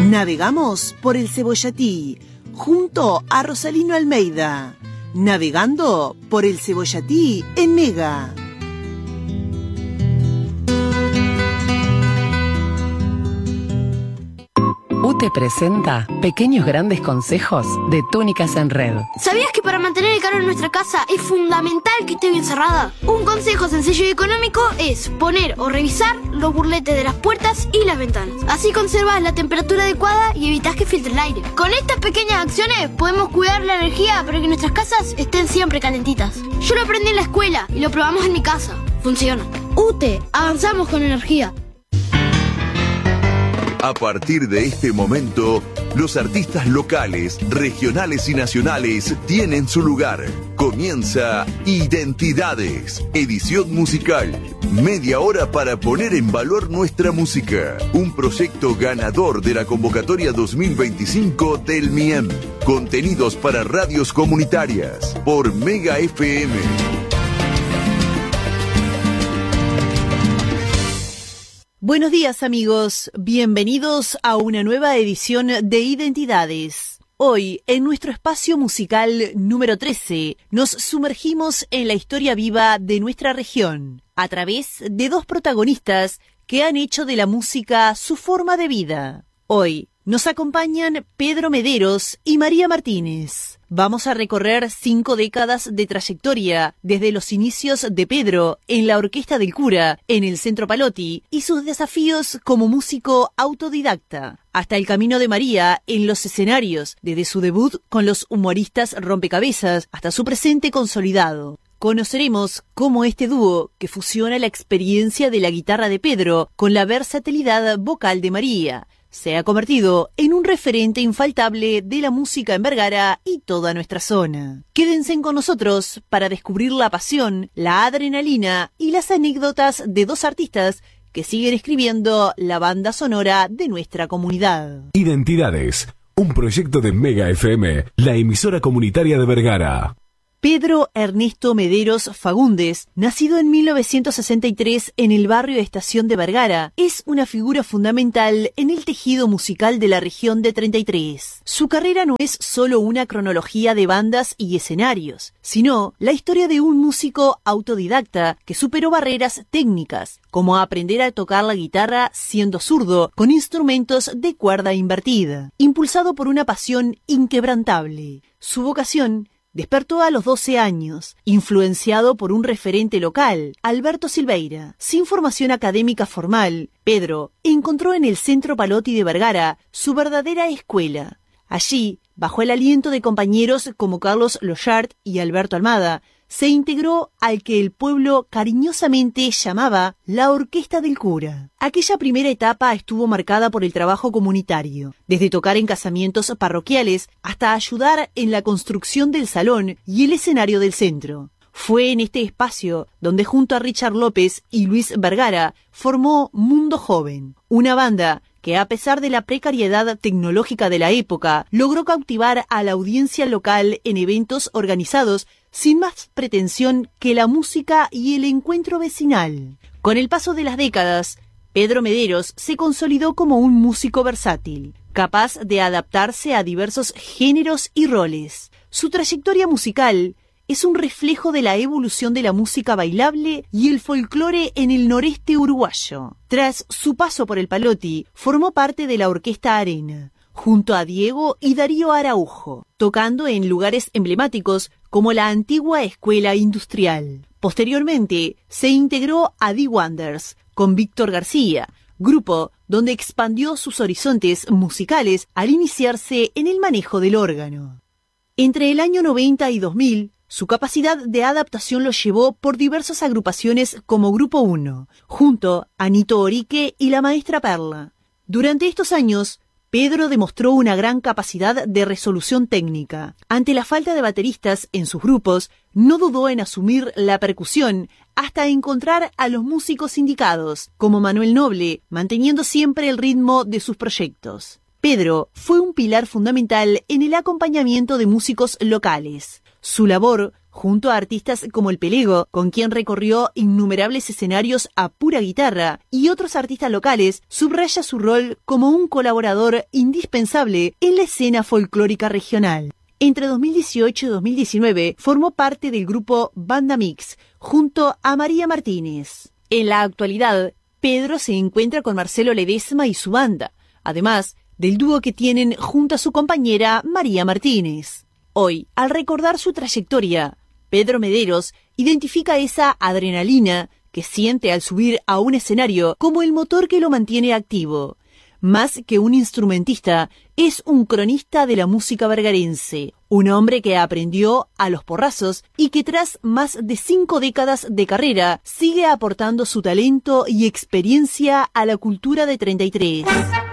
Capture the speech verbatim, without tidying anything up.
Navegamos por el Cebollatí, junto a Rosalino Almeida. Navegando por el Cebollatí en Mega. UTE presenta Pequeños Grandes Consejos de Túnicas en Red. ¿Sabías que para mantener el calor en nuestra casa es fundamental que esté bien cerrada? Un consejo sencillo y económico es poner o revisar los burletes de las puertas y las ventanas. Así conservas la temperatura adecuada y evitas que filtre el aire. Con estas pequeñas acciones podemos cuidar la energía para que nuestras casas estén siempre calentitas. Yo lo aprendí en la escuela y lo probamos en mi casa. Funciona. UTE, avanzamos con energía. A partir de este momento, los artistas locales, regionales y nacionales tienen su lugar. Comienza Identidades, edición musical. Media hora para poner en valor nuestra música. Un proyecto ganador de la convocatoria dos mil veinticinco del M I E M. Contenidos para radios comunitarias por Mega F M. Buenos días, amigos. Bienvenidos a una nueva edición de Identidades. Hoy, en nuestro espacio musical número trece, nos sumergimos en la historia viva de nuestra región, a través de dos protagonistas que han hecho de la música su forma de vida. Hoy nos acompañan Pedro Mederos y María Martínez. Vamos a recorrer cinco décadas de trayectoria, desde los inicios de Pedro en la Orquesta del Cura, en el Centro Palotti, y sus desafíos como músico autodidacta, hasta el camino de María en los escenarios, desde su debut con los humoristas Rompecabezas hasta su presente consolidado. Conoceremos cómo este dúo, que fusiona la experiencia de la guitarra de Pedro con la versatilidad vocal de María, se ha convertido en un referente infaltable de la música en Vergara y toda nuestra zona. Quédense con nosotros para descubrir la pasión, la adrenalina y las anécdotas de dos artistas que siguen escribiendo la banda sonora de nuestra comunidad. Identidades, un proyecto de Mega F M, la emisora comunitaria de Vergara. Pedro Ernesto Mederos Fagundes, nacido en mil novecientos sesenta y tres en el barrio Estación de Vergara, es una figura fundamental en el tejido musical de la región de treinta y tres. Su carrera no es solo una cronología de bandas y escenarios, sino la historia de un músico autodidacta que superó barreras técnicas, como aprender a tocar la guitarra siendo zurdo con instrumentos de cuerda invertida, impulsado por una pasión inquebrantable. Su vocación despertó a los doce años, influenciado por un referente local, Alberto Silveira. Sin formación académica formal, Pedro encontró en el Centro Palotti de Vergara su verdadera escuela. Allí, bajo el aliento de compañeros como Carlos Loyart y Alberto Almada, se integró al que el pueblo cariñosamente llamaba la Orquesta del Cura. Aquella primera etapa estuvo marcada por el trabajo comunitario, desde tocar en casamientos parroquiales hasta ayudar en la construcción del salón y el escenario del centro. Fue en este espacio donde junto a Richard López y Luis Vergara formó Mundo Joven, una banda que a pesar de la precariedad tecnológica de la época, logró cautivar a la audiencia local en eventos organizados sin más pretensión que la música y el encuentro vecinal. Con el paso de las décadas, Pedro Mederos se consolidó como un músico versátil, capaz de adaptarse a diversos géneros y roles. Su trayectoria musical es un reflejo de la evolución de la música bailable y el folclore en el noreste uruguayo. Tras su paso por el Palotti, formó parte de la Orquesta Arena, junto a Diego y Darío Araujo, tocando en lugares emblemáticos como la antigua Escuela Industrial. Posteriormente, se integró a The Wonders con Víctor García, grupo donde expandió sus horizontes musicales al iniciarse en el manejo del órgano. Entre el año noventa y dos mil, su capacidad de adaptación lo llevó por diversas agrupaciones como Grupo uno, junto a Nito Orique y la Maestra Perla. Durante estos años, Pedro demostró una gran capacidad de resolución técnica. Ante la falta de bateristas en sus grupos, no dudó en asumir la percusión hasta encontrar a los músicos indicados, como Manuel Noble, manteniendo siempre el ritmo de sus proyectos. Pedro fue un pilar fundamental en el acompañamiento de músicos locales. Su labor, junto a artistas como El Pelego, con quien recorrió innumerables escenarios a pura guitarra, y otros artistas locales, subraya su rol como un colaborador indispensable en la escena folclórica regional. Entre dos mil dieciocho y dos mil diecinueve formó parte del grupo Banda Mix, junto a María Martínez. En la actualidad, Pedro se encuentra con Marcelo Ledesma y su banda, además del dúo que tienen junto a su compañera María Martínez. Hoy, al recordar su trayectoria, Pedro Mederos identifica esa adrenalina que siente al subir a un escenario como el motor que lo mantiene activo. Más que un instrumentista, es un cronista de la música vergarense, un hombre que aprendió a los porrazos y que tras más de cinco décadas de carrera sigue aportando su talento y experiencia a la cultura de treinta y tres.